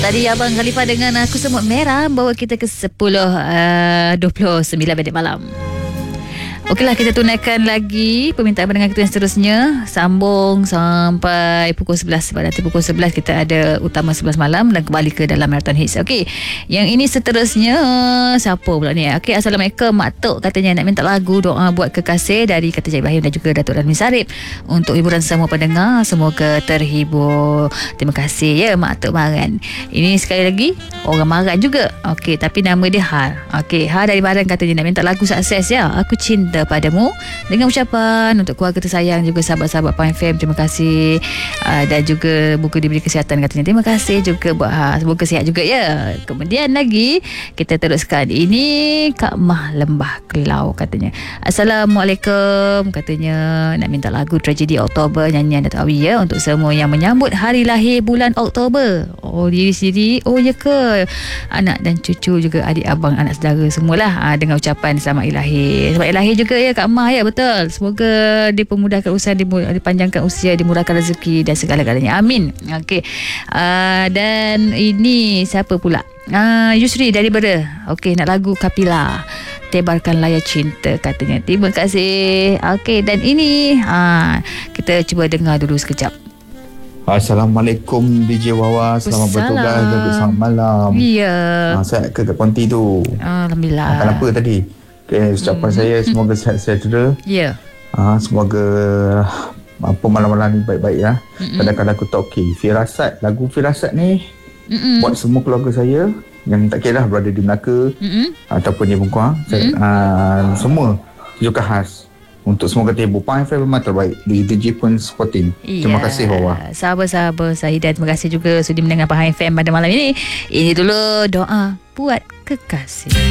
Tadi Abang Khalifah dengan Aku Semut Merah bawa kita ke 10.29 minit malam. Okeylah, kita tunaikan lagi permintaan pendengar kita yang seterusnya. Sambung sampai pukul 11. Sebab nanti pukul 11 kita ada Utama 11 malam dan kembali ke dalam Marathon Hits. Okey, yang ini seterusnya siapa pula ni? Okey, Assalamualaikum Mak Tok, katanya nak minta lagu Doa Buat Kekasih dari Kata Cik Ibrahim dan juga Datuk Radmin Sarip untuk hiburan semua pendengar. Semoga terhibur. Terima kasih ya Mak Tok Maran. Ini sekali lagi orang Maran juga. Okey, tapi nama dia Har. Okey, Har dari Maran katanya nak minta lagu sukses ya. Aku Cinta Padamu, dengan ucapan untuk keluarga tersayang juga sahabat-sahabat Pine FM. Terima kasih. Dan juga buku diberi kesihatan katanya. Terima kasih juga buat semoga sihat juga ya. Kemudian lagi kita teruskan. Ini Kak Mah Lembah Kelau katanya. Assalamualaikum, katanya nak minta lagu Tragedi Oktober nyanyian Dato' Awi ya, untuk semua yang menyambut hari lahir bulan Oktober. Oh, diri sendiri. Oh ya ke? Anak dan cucu juga, adik abang, anak saudara semualah. Dengan ucapan selamat lahir. Selamat lahir juga ya Kak Mah ya, betul. Semoga dipermudahkan usaha, dipanjangkan usia, dimurahkan rezeki dan segala-galanya. Amin. Okey. Dan ini siapa pula? Yusri dari Bera. Okey, nak lagu Kapila, Tebarkan Layar Cinta katanya. Terima kasih. Okey, dan ini kita cuba dengar dulu sekejap. Assalamualaikum DJ Wawa. Selamat bertugas dan selamat malam. Ya. Saya ke Ponti tu. Alhamdulillah. Kenapa tadi? Okay, ucapan saya semoga sihat sejahtera. Ya. Semoga malam-malam ni baik-baik ya. Kadang-kadang aku tak okey. Firasat, lagu Firasat ni buat semua keluarga saya yang tak kira lah berada di Melaka ataupun di Bengkuang. Semua tujukan khas untuk semoga terhibur. Pine FM memang terbaik. DJ pun supporting. Terima kasih Wawa. Sahabat-sahabat Sahidah, terima kasih juga sudi mendengar Pine FM pada malam ini. Ini dulu Doa Buat Kekasih.